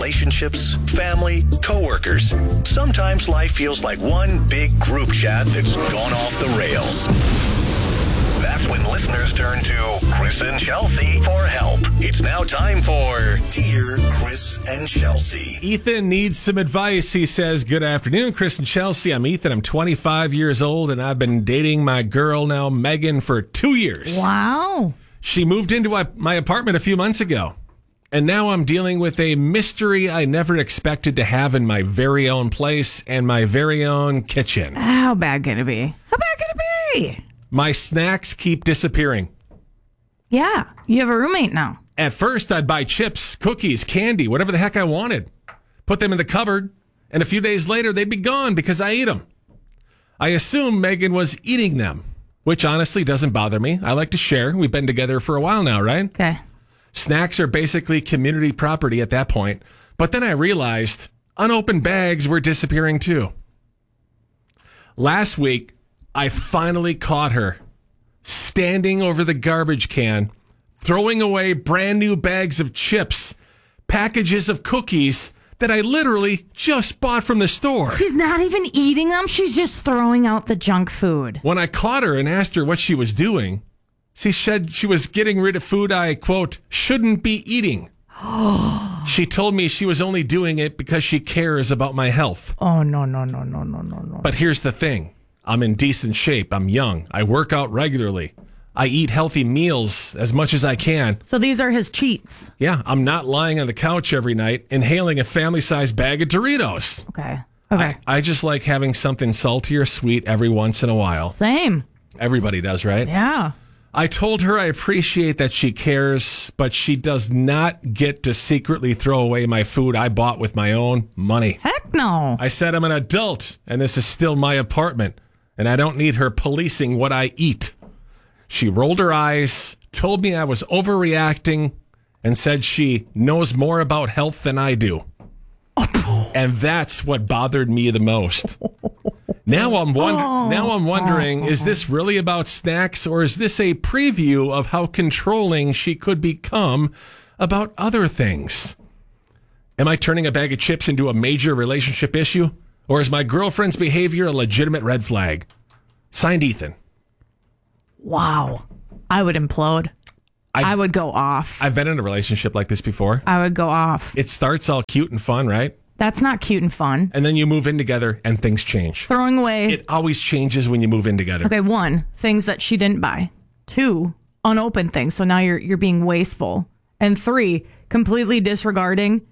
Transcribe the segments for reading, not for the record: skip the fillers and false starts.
relationships, family, coworkers. Sometimes life feels like one big group chat that's gone off the rails. That's when listeners turn to Chris and Chelsea for help. It's now time for Dear Chris and Chelsea. Ethan needs some advice. He says, "Good afternoon, Chris and Chelsea. I'm Ethan. I'm 25 years old, and I've been dating my girl now, Megan, for 2 years. Wow. She moved into my apartment a few months ago, and now I'm dealing with a mystery I never expected to have in my very own place and my very own kitchen. How bad can it be? How bad can it be? My snacks keep disappearing. Yeah, you have a roommate now. At first, I'd buy chips, cookies, candy, whatever the heck I wanted. Put them in the cupboard, and a few days later, they'd be gone because I ate them. I assume Megan was eating them, which honestly doesn't bother me. I like to share. We've been together for a while now, right? Okay. Snacks are basically community property at that point. But then I realized unopened bags were disappearing too. Last week, I finally caught her standing over the garbage can, throwing away brand new bags of chips, packages of cookies that I literally just bought from the store. She's not even eating them. She's just throwing out the junk food. When I caught her and asked her what she was doing, she said she was getting rid of food I, quote, shouldn't be eating. She told me she was only doing it because she cares about my health. Oh, no. But here's the thing. I'm in decent shape. I'm young. I work out regularly. I eat healthy meals as much as I can. So these are his cheats. Yeah, I'm not lying on the couch every night inhaling a family-sized bag of Doritos. Okay. I just like having something salty or sweet every once in a while. Same. Everybody does, right? Yeah. I told her I appreciate that she cares, but she does not get to secretly throw away my food I bought with my own money. Heck no. I said I'm an adult, and this is still my apartment, and I don't need her policing what I eat. She rolled her eyes, told me I was overreacting, and said she knows more about health than I do. And that's what bothered me the most. Now I'm wondering, is this really about snacks, or is this a preview of how controlling she could become about other things? Am I turning a bag of chips into a major relationship issue, or is my girlfriend's behavior a legitimate red flag? Signed, Ethan. Wow. I would implode. I would go off. I've been in a relationship like this before. I would go off. It starts all cute and fun, right? That's not cute and fun. And then you move in together and things change. Throwing away. It always changes when you move in together. Okay, 1, things that she didn't buy. 2, unopened things. So now you're being wasteful. And 3, completely disregarding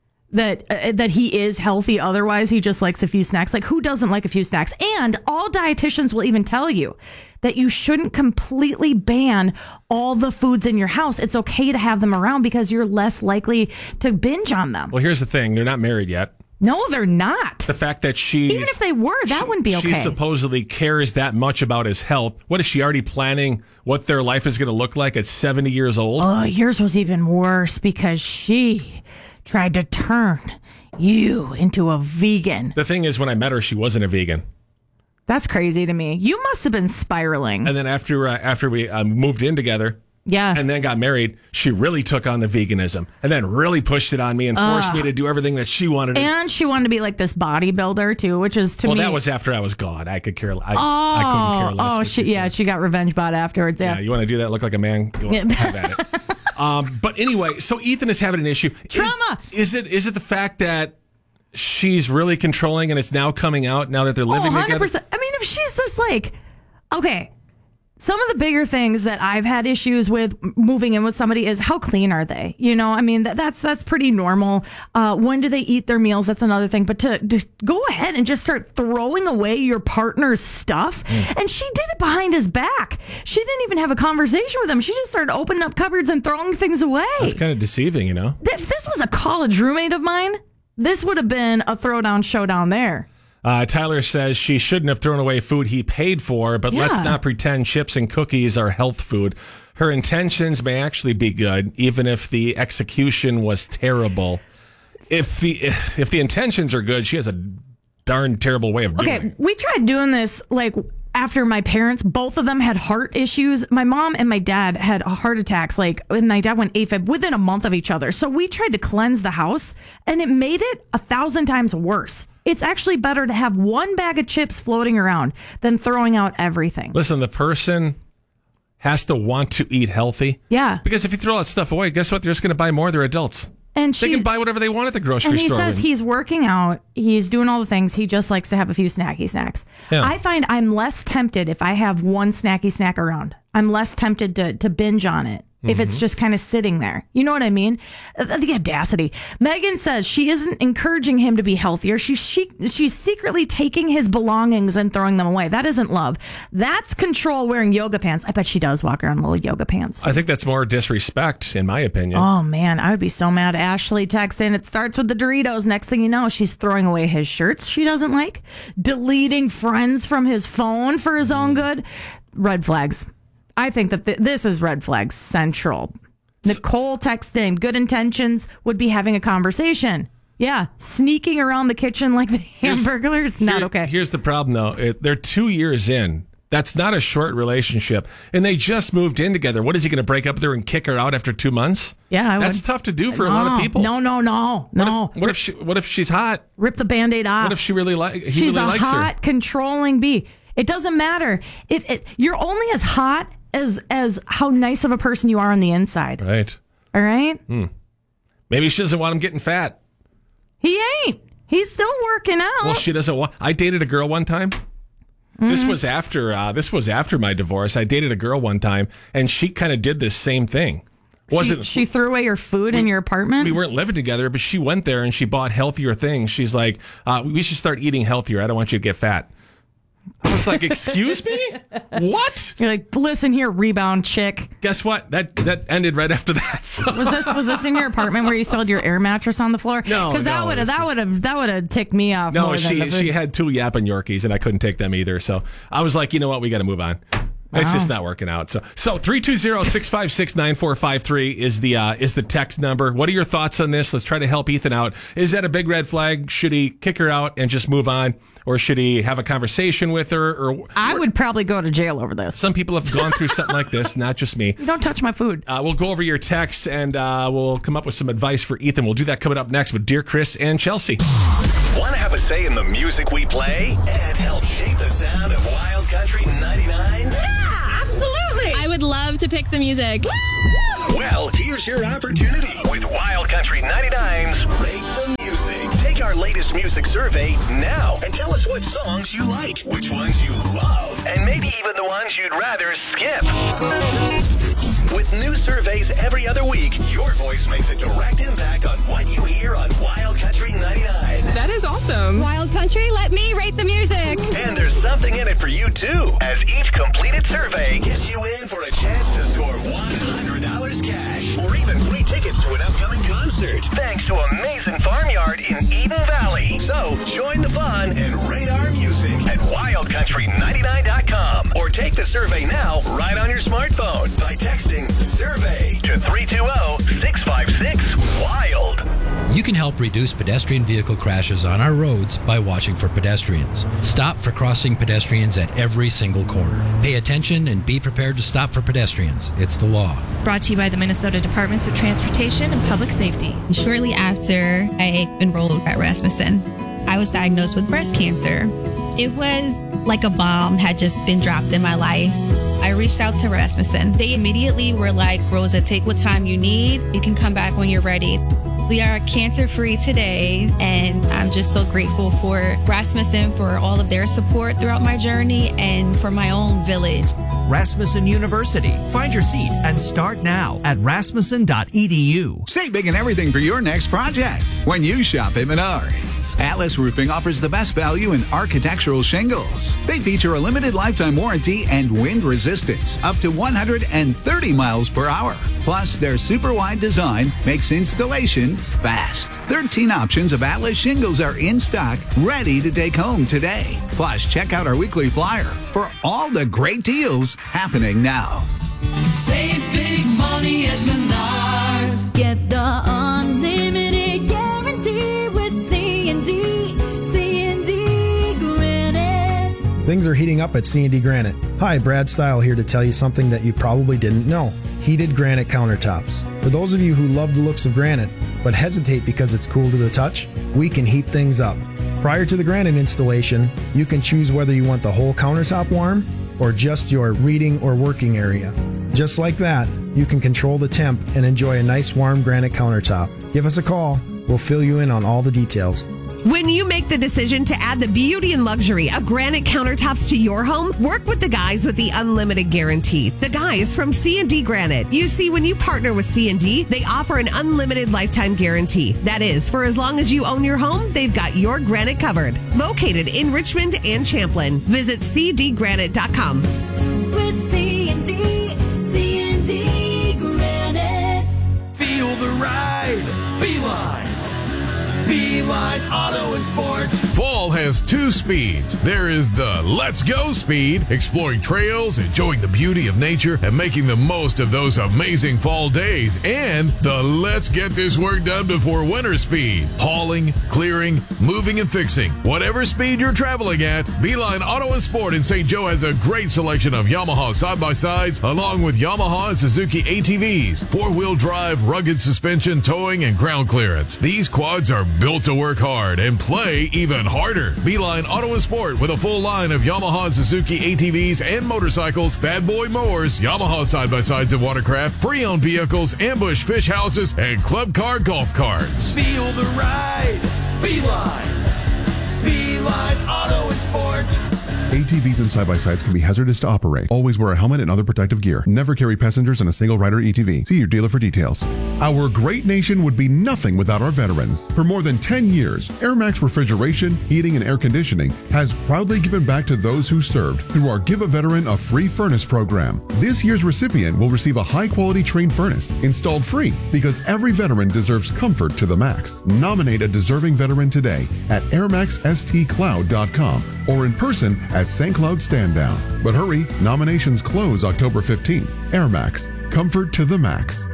that he is healthy. Otherwise, he just likes a few snacks. Like, who doesn't like a few snacks? And all dietitians will even tell you that you shouldn't completely ban all the foods in your house. It's okay to have them around because you're less likely to binge on them. Well, here's the thing. They're not married yet. No, they're not. The fact that even if they were, that wouldn't be okay. She supposedly cares that much about his health. What is she already planning what their life is going to look like at 70 years old? Oh, yours was even worse because she tried to turn you into a vegan. The thing is, when I met her, she wasn't a vegan. That's crazy to me. You must have been spiraling. And then after we moved in together, yeah, and then got married, she really took on the veganism and then really pushed it on me and forced me to do everything that she wanted. And she wanted to be like this bodybuilder too, which is to me. Well, that was after I was gone. I could care. I couldn't care less. She got revenge bought afterwards. Yeah, you want to do that? Look like a man? Go on, have at it. But anyway, so Ethan is having an issue. Trauma. Is it the fact that she's really controlling and it's now coming out now that they're living 100%. together? I mean, if she's just like, okay, some of the bigger things that I've had issues with moving in with somebody is how clean are they? You know, I mean, that's pretty normal. When do they eat their meals? That's another thing. But to go ahead and just start throwing away your partner's stuff. And she did it behind his back. She didn't even have a conversation with him. She just started opening up cupboards and throwing things away. That's kind of deceiving, you know? If this was a college roommate of mine, this would have been a throwdown showdown there. Tyler says she shouldn't have thrown away food he paid for, but let's not pretend chips and cookies are health food. Her intentions may actually be good, even if the execution was terrible. If the intentions are good, she has a darn terrible way of doing it. Okay, we tried doing this, like, after my parents, both of them had heart issues. My mom and my dad had heart attacks, when my dad went AFib within a month of each other. So we tried to cleanse the house, and it made it 1,000 times worse. It's actually better to have one bag of chips floating around than throwing out everything. Listen, the person has to want to eat healthy. Yeah. Because if you throw that stuff away, guess what? They're just going to buy more. They're adults. And they can buy whatever they want at the grocery store. And he says he's working out. He's doing all the things. He just likes to have a few snacky snacks. Yeah. I find I'm less tempted if I have one snacky snack around. I'm less tempted to binge on it if it's just kind of sitting there. You know what I mean? The audacity. Megan says she isn't encouraging him to be healthier. She's secretly taking his belongings and throwing them away. That isn't love. That's control wearing yoga pants. I bet she does walk around in little yoga pants. I think that's more disrespect, in my opinion. Oh, man, I would be so mad. Ashley texts in, it starts with the Doritos. Next thing you know, she's throwing away his shirts she doesn't like, deleting friends from his phone for his own good. Red flags. I think that this is red flags central. Nicole texted in, good intentions would be having a conversation. Yeah, sneaking around the kitchen like the Hamburglar is not okay. Here's the problem, though. They're 2 years in. That's not a short relationship. And they just moved in together. What is he going to break up with her and kick her out after 2 months? Yeah, that's tough to do for a lot of people. No. What if she's hot? Rip the Band-Aid off. What if she really likes her? She's a hot, controlling bee. It doesn't matter. You're only as hot as how nice of a person you are on the inside. Right. All right? Maybe she doesn't want him getting fat. He ain't. He's still working out. Well, she doesn't want... I dated a girl one time. This was after my divorce. I dated a girl one time, and she kind of did this same thing. She threw away your food in your apartment? We weren't living together, but she went there and she bought healthier things. She's like, we should start eating healthier. I don't want you to get fat. I was like, excuse me? What? You're like, listen here, rebound chick. Guess what? That ended right after that. So. Was this in your apartment where you still had your air mattress on the floor? No, because that would have ticked me off. No, more she had 2 yapping Yorkies and I couldn't take them either. So I was like, you know what? We got to move on. It's just not working out. So 320-656-9453 is the text number. What are your thoughts on this? Let's try to help Ethan out. Is that a big red flag? Should he kick her out and just move on? Or should he have a conversation with her? I would probably go to jail over this. Some people have gone through something like this, not just me. Don't touch my food. We'll go over your texts and we'll come up with some advice for Ethan. We'll do that coming up next with Dear Chris and Chelsea. Want to have a say in the music we play and help shape the sound of Wild Country 99? Yeah, absolutely. I would love to pick the music. Well, here's your opportunity with Wild Country 99's Rate the Music. Take our latest music survey now and tell us what songs you like, which ones you love, and maybe even the ones you'd rather skip. With new surveys every other week, your voice makes a direct impact on what you hear on Wild Country 99. That is awesome. Wild Country, let me rate the music. And there's something in it for you, too, as each completed survey gets you in for a chance to score $100 cash or even free tickets to an upcoming concert. Thanks to Amazing Farmyard in Eden Valley. So join the fun and rate our music at wildcountry99.com or take the survey now right on your smartphone by texting survey to 320-656-WILD. You can help reduce pedestrian vehicle crashes on our roads by watching for pedestrians. Stop for crossing pedestrians at every single corner. Pay attention and be prepared to stop for pedestrians. It's the law. Brought to you by the Minnesota Departments of Transportation and Public Safety. Shortly after I enrolled at Rasmussen, I was diagnosed with breast cancer. It was like a bomb had just been dropped in my life. I reached out to Rasmussen. They immediately were like, Rosa, take what time you need. You can come back when you're ready. We are cancer-free today, and I'm just so grateful for Rasmussen for all of their support throughout my journey and for my own village. Rasmussen University. Find your seat and start now at rasmussen.edu. Save big and everything for your next project when you shop at Menards. Atlas Roofing offers the best value in architectural shingles. They feature a limited lifetime warranty and wind resistance up to 130 miles per hour. Plus, their super wide design makes installation fast. 13 options of Atlas shingles are in stock, ready to take home today. Plus, check out our weekly flyer for all the great deals happening now. Save big money at Menards. Get the unlimited guarantee with C&D. C&D Granite. Things are heating up at C&D Granite. Hi, Brad Stile here to tell you something that you probably didn't know. Heated granite countertops. For those of you who love the looks of granite, but hesitate because it's cool to the touch, we can heat things up. Prior to the granite installation, you can choose whether you want the whole countertop warm or just your reading or working area. Just like that, you can control the temp and enjoy a nice warm granite countertop. Give us a call. We'll fill you in on all the details. When you make the decision to add the beauty and luxury of granite countertops to your home, work with the guys with the unlimited guarantee. The guys from C&D Granite. You see, when you partner with C&D, they offer an unlimited lifetime guarantee. That is, for as long as you own your home, they've got your granite covered. Located in Richmond and Champlin. Visit cdgranite.com. With C&D Granite. Feel the ride. Beeline. Beeline Auto and Sport. Fall has two speeds. There is the Let's Go speed, exploring trails, enjoying the beauty of nature, and making the most of those amazing fall days. And the Let's Get This Work Done Before Winter speed, hauling, clearing, moving, and fixing. Whatever speed you're traveling at, Beeline Auto and Sport in St. Joe has a great selection of Yamaha side-by-sides, along with Yamaha and Suzuki ATVs, four-wheel drive, rugged suspension, towing, and ground clearance. These quads are built to work hard and play even harder. Beeline Auto and Sport with a full line of Yamaha and Suzuki ATVs and motorcycles, bad boy mowers, Yamaha side-by-sides and watercraft, pre-owned vehicles, ambush fish houses, and club car golf carts. Feel the ride. Beeline. Beeline Auto and Sport. ATVs and side-by-sides can be hazardous to operate. Always wear a helmet and other protective gear. Never carry passengers in a single-rider ATV. See your dealer for details. Our great nation would be nothing without our veterans. For more than 10 years, AirMax Refrigeration, Heating, and Air Conditioning has proudly given back to those who served through our Give a Veteran a Free Furnace program. This year's recipient will receive a high-quality Trane furnace installed free because every veteran deserves comfort to the max. Nominate a deserving veteran today at airmaxstcloud.com or in person at St. Cloud Stand Down. But hurry, nominations close October 15th. AirMax, comfort to the max.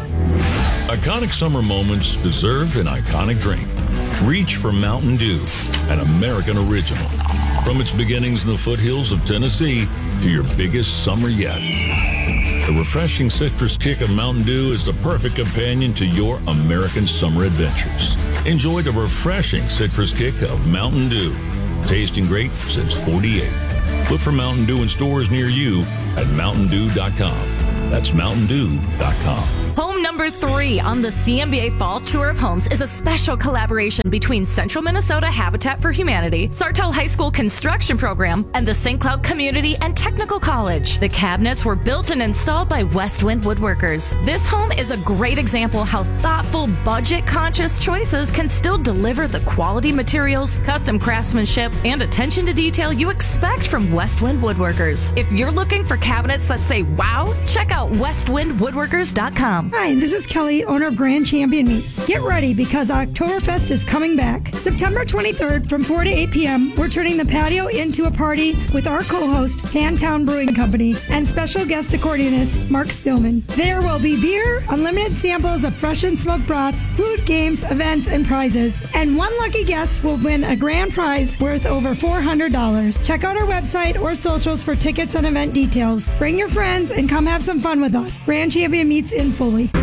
Iconic summer moments deserve an iconic drink. Reach for Mountain Dew, an American original. From its beginnings in the foothills of Tennessee to your biggest summer yet. The refreshing citrus kick of Mountain Dew is the perfect companion to your American summer adventures. Enjoy the refreshing citrus kick of Mountain Dew. Tasting great since 48. Look for Mountain Dew in stores near you at mountaindew.com. That's mountaindew.com. Home number 3 on the CMBA Fall Tour of Homes is a special collaboration between Central Minnesota Habitat for Humanity, Sartell High School Construction Program, and the St. Cloud Community and Technical College. The cabinets were built and installed by Westwind Woodworkers. This home is a great example how thoughtful, budget-conscious choices can still deliver the quality materials, custom craftsmanship, and attention to detail you expect from Westwind Woodworkers. If you're looking for cabinets that say wow, check out westwindwoodworkers.com. Hi, this is Kelly, owner of Grand Champion Meats. Get ready because Oktoberfest is coming back. September 23rd from 4 to 8 p.m., we're turning the patio into a party with our co-host, Handtown Brewing Company, and special guest accordionist, Mark Stillman. There will be beer, unlimited samples of fresh and smoked brats, food, games, events, and prizes. And one lucky guest will win a grand prize worth over $400. Check out our website or socials for tickets and event details. Bring your friends and come have some fun with us. Grand Champion Meats in Foley.